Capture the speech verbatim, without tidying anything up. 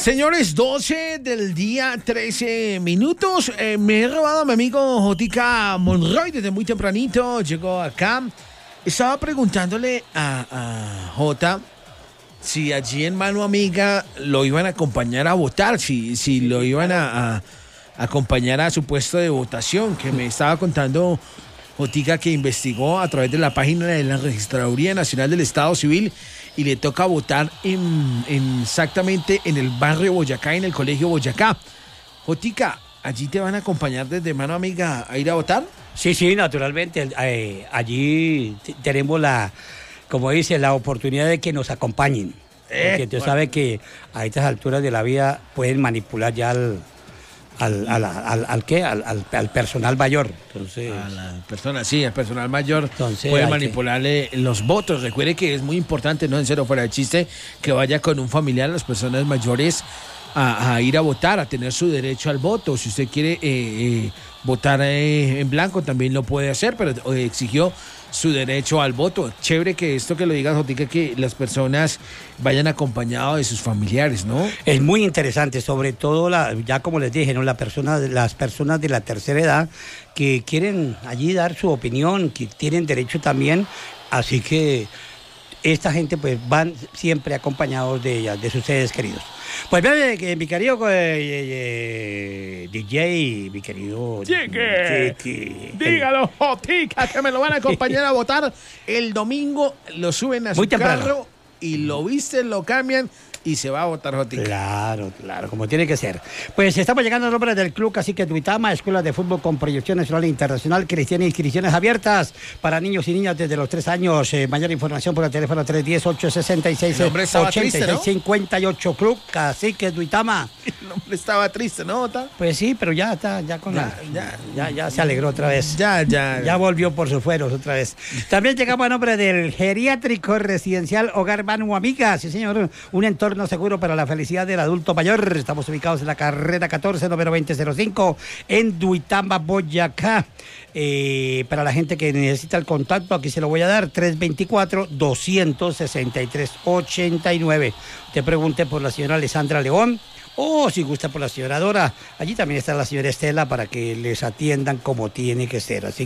Señores, doce del día, trece minutos. Eh, me he robado a mi amigo Jotica Monroy desde muy tempranito. Llegó acá. Estaba preguntándole a, a Jota si allí en Mano Amiga lo iban a acompañar a votar, si, si lo iban a, a acompañar a su puesto de votación, que me estaba contando Jotica que investigó a través de la página de la Registraduría Nacional del Estado Civil y le toca votar en, en exactamente en el barrio Boyacá, en el colegio Boyacá. Jotica, ¿allí te van a acompañar desde Mano Amiga a ir a votar? Sí, sí, naturalmente. Eh, allí t- tenemos la, como dice, la oportunidad de que nos acompañen. Porque Eh, tú bueno. sabes que a estas alturas de la vida pueden manipular ya al, al, al, al, al, ¿qué? Al, al, al personal mayor. Entonces, A la persona, sí, al personal mayor Entonces, puede hay manipularle los votos. Recuerde que es muy importante, no en serio, fuera de chiste, que vaya con un familiar, las personas mayores, a, a ir a votar, a tener su derecho al voto. Si usted quiere eh, eh, votar eh, en blanco, también lo puede hacer, pero eh, exigió su derecho al voto. Chévere que esto que lo digas, Jotica, que las personas vayan acompañados de sus familiares, ¿no? es muy interesante, sobre todo, la, ya como les dije, ¿no? La persona, las personas de la tercera edad que quieren allí dar su opinión, que tienen derecho también, así que esta gente pues van siempre acompañados de ellas, de sus seres queridos. Pues bien, que mi querido eh, eh, D J, mi querido... Chique, Chique. dígalo, Jotica, que me lo van a acompañar a votar el domingo, lo suben a su Muy temprano. carro y lo visten, lo cambian y se va a votar, Jotica. Claro, claro, como tiene que ser. Pues estamos llegando al nombre del Club Cacique Duitama, escuela de fútbol con proyección nacional e internacional, cristiana, inscripciones abiertas para niños y niñas desde los tres años. Eh, mayor información por el teléfono tres uno cero, ocho seis seis, El hombre estaba ocho triste, seis ¿no? cinco ocho. Club Cacique Duitama. El hombre estaba triste, ¿no, Jota? Pues sí, pero ya está, ya con Ya, la... ya. Ya, ya se alegró otra vez. Ya, ya. Ya volvió por sus fueros otra vez. También llegamos a nombre del Geriátrico Residencial Hogar Mano Amiga. Sí, señor. Un entorno seguro para la felicidad del adulto mayor. Estamos ubicados en la carrera catorce, número veinte cero cinco, en Duitama, Boyacá. Eh, para la gente que necesita el contacto, aquí se lo voy a dar, tres dos cuatro, dos seis tres, ocho nueve. Te pregunte por la señora Alessandra León, o si gusta por la señora Dora. Allí también está la señora Estela para que les atiendan como tiene que ser. Así